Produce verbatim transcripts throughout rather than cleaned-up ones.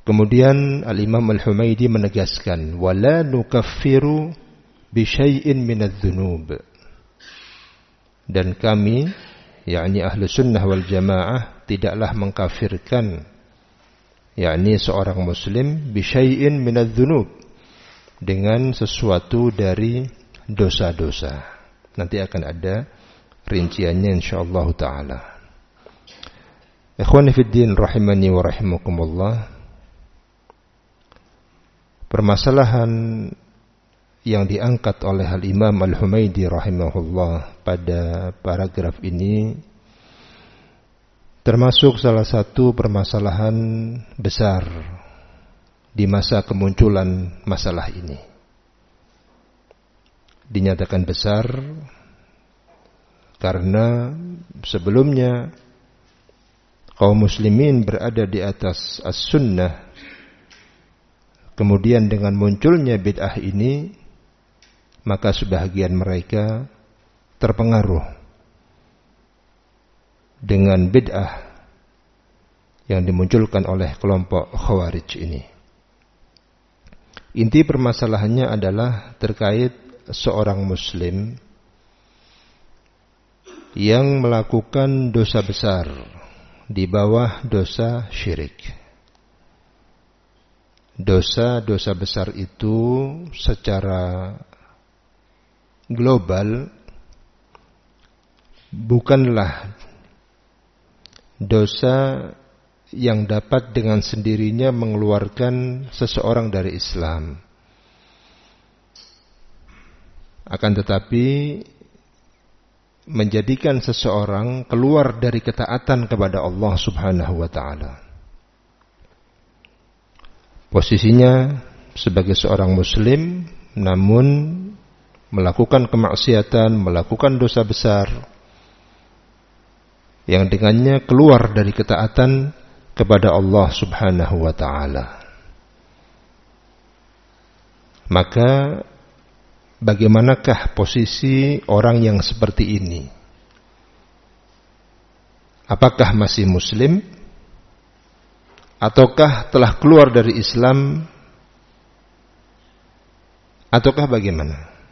Kemudian Al-Imam Al-Humaidi menegaskan, wala nukaffiru bi syai'in minadz-dzunub. Dan kami, yakni ahlu sunnah wal jamaah, tidaklah mengkafirkan, yakni seorang muslim, bi syai'in minadz-dzunub, dengan sesuatu dari dosa-dosa. Nanti akan ada rinciannya insyaallah taala. Ikhwani fid din rahimani wa rahimakumullah. Permasalahan yang diangkat oleh Al-Imam Al-Humaidi rahimahullah pada paragraf ini termasuk salah satu permasalahan besar di masa kemunculan masalah ini. Dinyatakan besar karena sebelumnya kaum muslimin berada di atas as-sunnah. Kemudian dengan munculnya bid'ah ini, maka sebahagian mereka terpengaruh dengan bid'ah yang dimunculkan oleh kelompok Khawarij ini. Inti permasalahannya adalah terkait seorang muslim yang melakukan dosa besar di bawah dosa syirik. Dosa-dosa besar itu secara global bukanlah dosa yang dapat dengan sendirinya mengeluarkan seseorang dari Islam. Akan tetapi menjadikan seseorang keluar dari ketaatan kepada Allah Subhanahu wa ta'ala. Posisinya sebagai seorang muslim, namun melakukan kemaksiatan, melakukan dosa besar, yang dengannya keluar dari ketaatan kepada Allah Subhanahu wa ta'ala. Maka bagaimanakah posisi orang yang seperti ini? Apakah masih muslim? Ataukah telah keluar dari Islam? Ataukah bagaimana?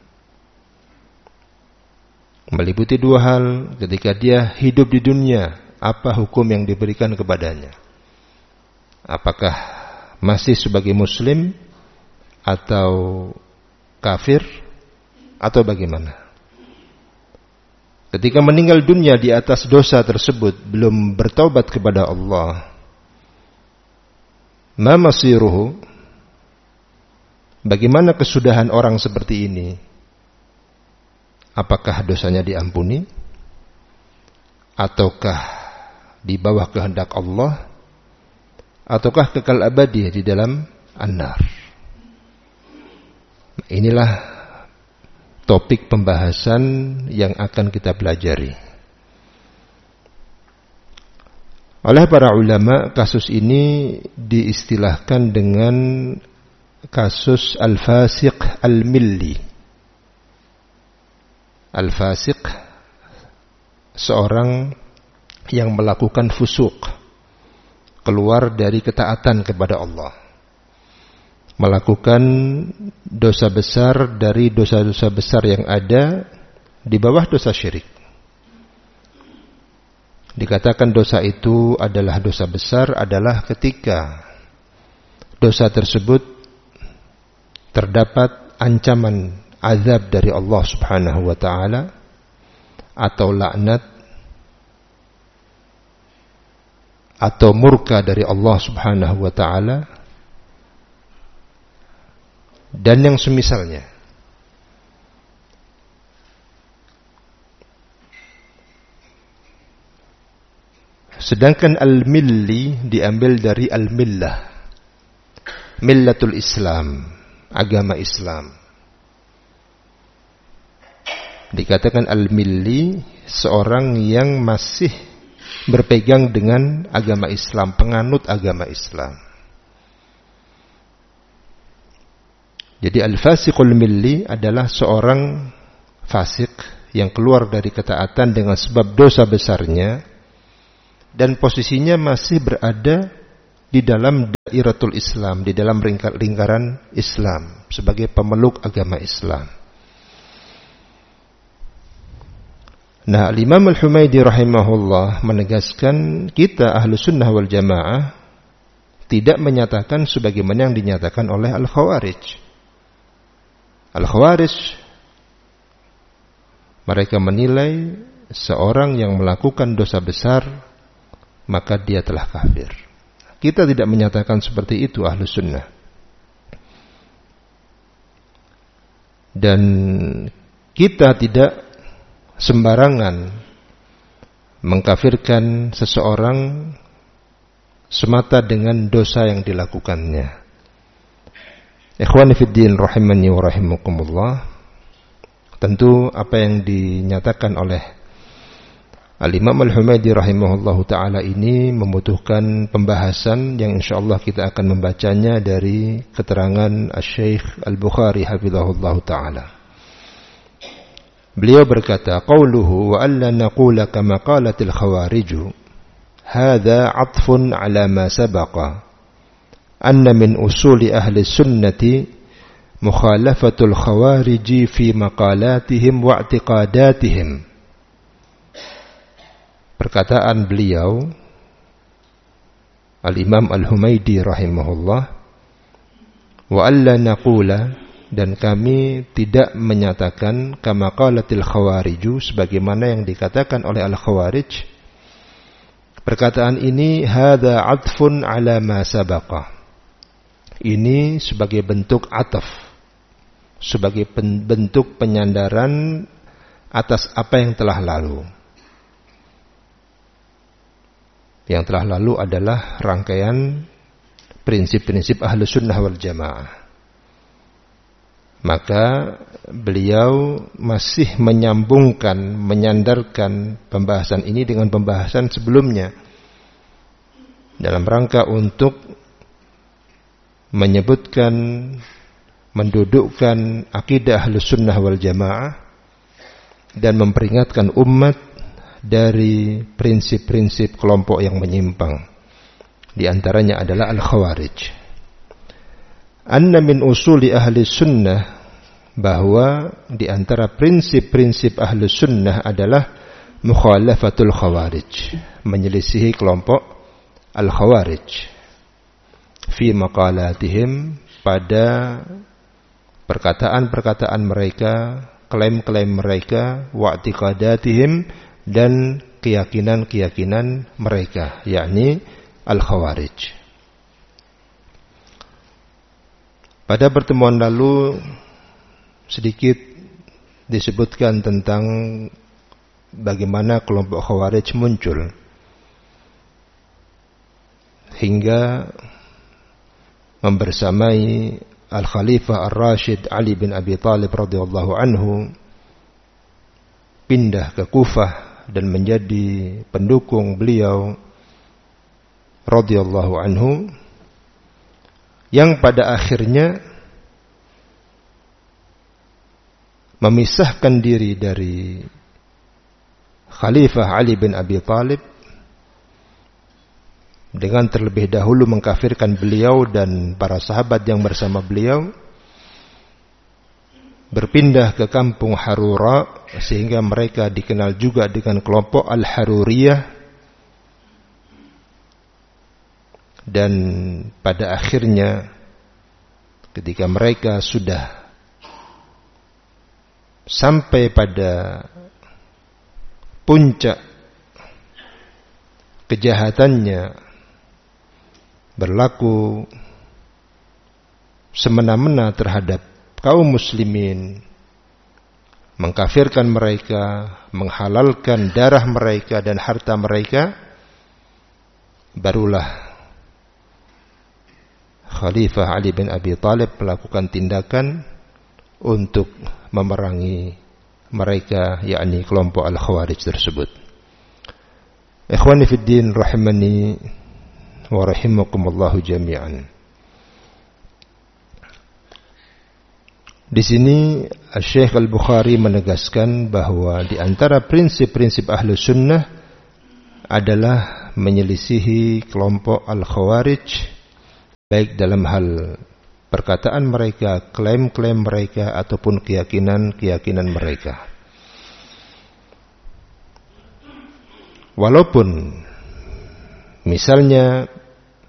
Meliputi dua hal. Ketika dia hidup di dunia, apa hukum yang diberikan kepadanya? Apakah masih sebagai muslim atau kafir atau bagaimana? Ketika meninggal dunia di atas dosa tersebut, belum bertaubat kepada Allah, ma masiruhu? Bagaimana kesudahan orang seperti ini? Apakah dosanya diampuni? Ataukah di bawah kehendak Allah? Ataukah kekal abadi di dalam an-nar? Inilah topik pembahasan yang akan kita pelajari. Oleh para ulama, kasus ini diistilahkan dengan kasus al-fasiq al-milli. Al-fasiq, seorang yang melakukan fusuk, keluar dari ketaatan kepada Allah, melakukan dosa besar dari dosa-dosa besar yang ada di bawah dosa syirik. Dikatakan dosa itu adalah dosa besar adalah ketika dosa tersebut terdapat ancaman azab dari Allah Subhanahu wa ta'ala atau laknat atau murka dari Allah Subhanahu wa ta'ala dan yang semisalnya. Sedangkan al-milli diambil dari al-millah, millatul Islam, agama Islam. Dikatakan al-milli, seorang yang masih berpegang dengan agama Islam, penganut agama Islam. Jadi al-fasiqul milli adalah seorang fasik yang keluar dari ketaatan dengan sebab dosa besarnya dan posisinya masih berada di dalam iratul Islam, di dalam lingkaran Islam, sebagai pemeluk agama Islam. Nah, Imam Al-Humaydi rahimahullah menegaskan kita ahlu sunnah wal jamaah tidak menyatakan sebagaimana yang dinyatakan oleh Al-Khawarij. Al-Khawarij, mereka menilai seorang yang melakukan dosa besar maka dia telah kafir. Kita tidak menyatakan seperti itu ahlu sunnah. Dan kita tidak sembarangan mengkafirkan seseorang semata dengan dosa yang dilakukannya. Ikhwani fiddin rahimani wa rahimakumullah. Tentu apa yang dinyatakan oleh Al-Imam Al-Humaydi rahimahullahu ta'ala ini membutuhkan pembahasan yang insyaallah kita akan membacanya dari keterangan Asy-Syaikh Al-Bukhari hafizahullahu ta'ala. Beliau berkata, qauluhu wa alla naqula kama qalatil khawarij hadza 'athfun 'ala ma sabaqa anna min usuli ahli sunnati mukhalafatul khawarij fi maqalatihim wa i'tiqadatihim. Perkataan beliau Al-Imam Al-Humaydi rahimahullah, wa alla naqula, dan kami tidak menyatakan kama qalatil khawariju, sebagaimana yang dikatakan oleh al-khawarij. Perkataan ini hadza 'atfun 'ala ma sabaqa, ini sebagai bentuk ataf, sebagai bentuk penyandaran atas apa yang telah lalu. Yang telah lalu adalah rangkaian prinsip-prinsip Ahlus Sunnah wal Jamaah. Maka beliau masih menyambungkan, menyandarkan pembahasan ini dengan pembahasan sebelumnya dalam rangka untuk menyebutkan, mendudukkan akidah Ahlus Sunnah wal Jamaah dan memperingatkan umat dari prinsip-prinsip kelompok yang menyimpang. Di antaranya adalah Al-Khawarij. Anna min usuli ahli sunnah, bahwa di antara prinsip-prinsip ahli sunnah adalah mukhalafatul khawarij, menyelisihi kelompok Al-Khawarij fi maqalatihim, pada perkataan-perkataan mereka, klaim-klaim mereka, wa i'tiqadatihim, dan keyakinan-keyakinan mereka, yakni Al-Khawarij. Pada pertemuan lalu sedikit disebutkan tentang bagaimana kelompok Khawarij muncul hingga membersamai Al-Khalifah Ar-Rashid Ali bin Abi Thalib radhiyallahu anhu pindah ke Kufah dan menjadi pendukung beliau radhiyallahu anhu, yang pada akhirnya memisahkan diri dari Khalifah Ali bin Abi Thalib dengan terlebih dahulu mengkafirkan beliau dan para sahabat yang bersama beliau, berpindah ke kampung Harura sehingga mereka dikenal juga dengan kelompok Al-Haruriyah, dan pada akhirnya ketika mereka sudah sampai pada puncak kejahatannya, berlaku semena-mena terhadap kaum muslimin, mengkafirkan mereka, menghalalkan darah mereka dan harta mereka, barulah Khalifah Ali bin Abi Thalib melakukan tindakan untuk memerangi mereka, yakni kelompok Al-Khawarij tersebut. Ikhwani fiddin rahimani wa rahimakumullahu jami'an. Di sini Syekh Al-Bukhari menegaskan bahwa di antara prinsip-prinsip Ahlus Sunnah adalah menyelisihi kelompok Al-Khawarij baik dalam hal perkataan mereka, klaim-klaim mereka, ataupun keyakinan-keyakinan mereka. Walaupun misalnya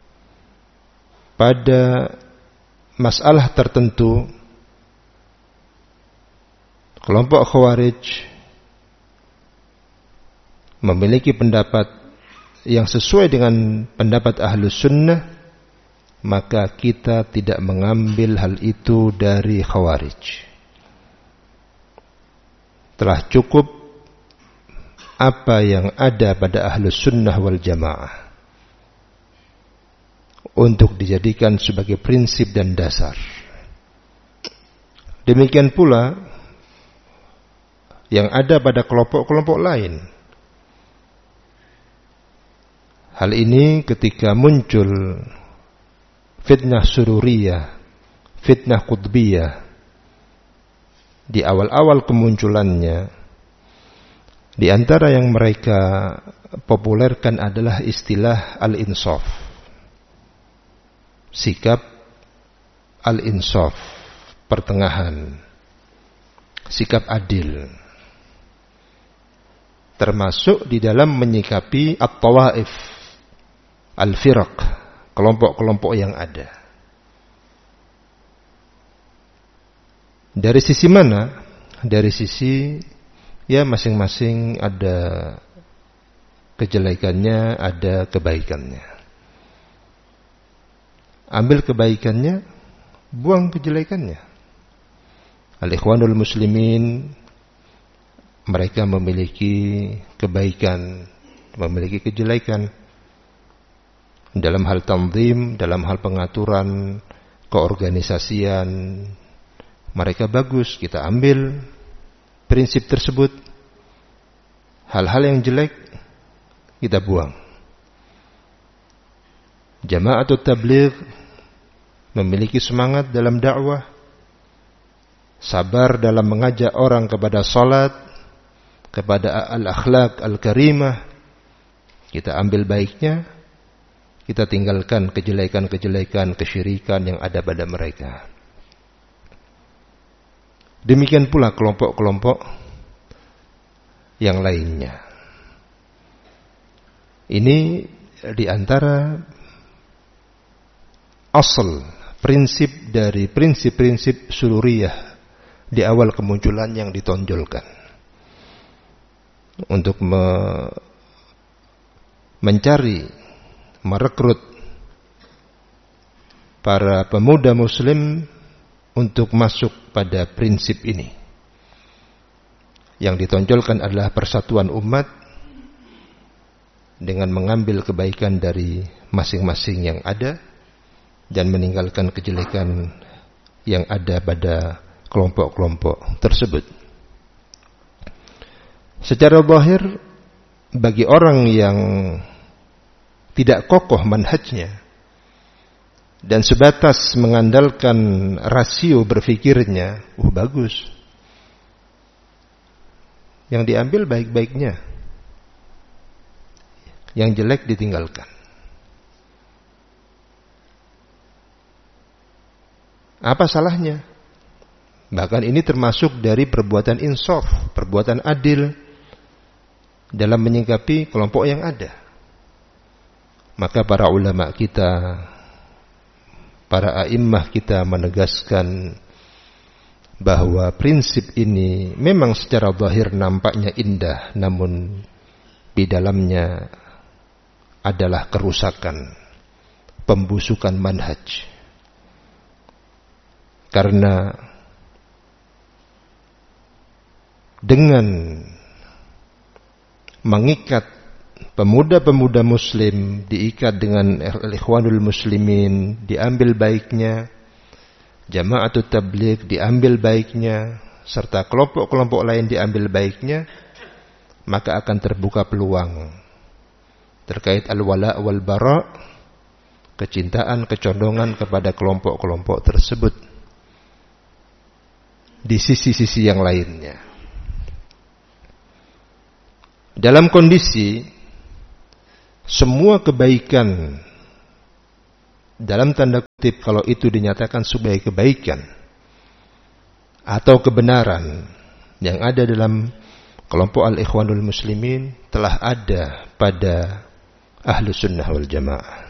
pada masalah tertentu kelompok Khawarij memiliki pendapat yang sesuai dengan pendapat Ahlus Sunnah, maka kita tidak mengambil hal itu dari Khawarij. Telah cukup apa yang ada pada Ahlus Sunnah wal Jamaah untuk dijadikan sebagai prinsip dan dasar. Demikian pula yang ada pada kelompok-kelompok lain. Hal ini ketika muncul fitnah sururiyah, fitnah qutbiyah, di awal-awal kemunculannya, di antara yang mereka populerkan adalah istilah al-insaf, sikap al-insaf, pertengahan, sikap adil, termasuk di dalam menyikapi at-tawaif, al-firaq, kelompok-kelompok yang ada. Dari sisi mana? Dari sisi ya masing-masing ada kejelekannya, ada kebaikannya. Ambil kebaikannya, buang kejelekannya. Al-Ikhwanul Muslimin, mereka memiliki kebaikan, memiliki kejelekan. Dalam hal tanzim, dalam hal pengaturan, keorganisasian, mereka bagus, kita ambil prinsip tersebut. Hal-hal yang jelek, kita buang. Jama'atut Tabligh memiliki semangat dalam dakwah, sabar dalam mengajak orang kepada salat, kepada al-akhlaq al-karimah. Kita ambil baiknya, kita tinggalkan kejelekan-kejelekan, kesyirikan yang ada pada mereka. Demikian pula kelompok-kelompok yang lainnya. Ini di antara asal prinsip dari prinsip-prinsip sururiyah di awal kemunculan yang ditonjolkan untuk me mencari, merekrut para pemuda muslim untuk masuk pada prinsip ini. Yang ditonjolkan adalah persatuan umat dengan mengambil kebaikan dari masing-masing yang ada dan meninggalkan kejelekan yang ada pada kelompok-kelompok tersebut. Secara zahir, bagi orang yang tidak kokoh manhajnya dan sebatas mengandalkan rasio berfikirnya, oh bagus, yang diambil baik-baiknya, yang jelek ditinggalkan. Apa salahnya? Bahkan ini termasuk dari perbuatan insaf, perbuatan adil dalam menyikapi kelompok yang ada. Maka para ulama kita, para a'immah kita menegaskan bahwa prinsip ini memang secara zahir nampaknya indah, namun di dalamnya adalah kerusakan, pembusukan manhaj. Karena dengan mengikat pemuda-pemuda muslim, diikat dengan Ikhwanul Muslimin, diambil baiknya, Jama'atut Tabligh diambil baiknya, serta kelompok-kelompok lain diambil baiknya, maka akan terbuka peluang terkait al-wala' wal bara', kecintaan, kecondongan kepada kelompok-kelompok tersebut di sisi-sisi yang lainnya. Dalam kondisi semua kebaikan dalam tanda kutip kalau itu dinyatakan sebagai kebaikan atau kebenaran yang ada dalam kelompok Al-Ikhwanul Muslimin telah ada pada Ahlu Sunnah wal Jamaah.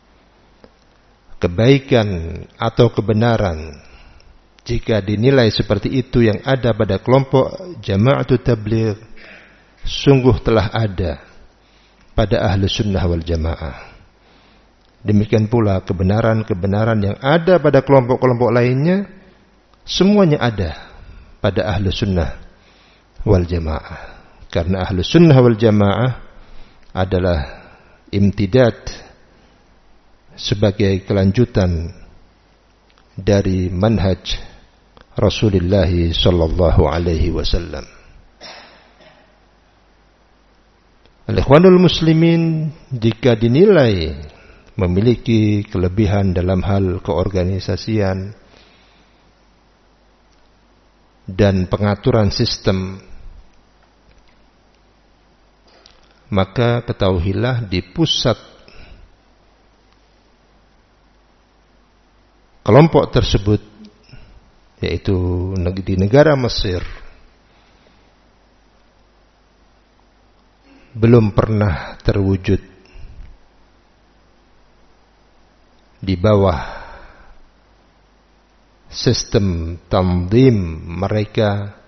Kebaikan atau kebenaran jika dinilai seperti itu yang ada pada kelompok Jama'atut Tabligh, sungguh telah ada pada Ahlu Sunnah wal Jamaah. Demikian pula kebenaran-kebenaran yang ada pada kelompok-kelompok lainnya, semuanya ada pada Ahlu Sunnah wal Jamaah. Karena Ahlu Sunnah wal Jamaah adalah imtidad sebagai kelanjutan dari manhaj Rasulullah sallallahu alaihi wasallam. Al-Ikhwanul Muslimin jika dinilai memiliki kelebihan dalam hal keorganisasian dan pengaturan sistem, maka ketahuilah di pusat kelompok tersebut, yaitu di negara Mesir, belum pernah terwujud di bawah sistem tanzim mereka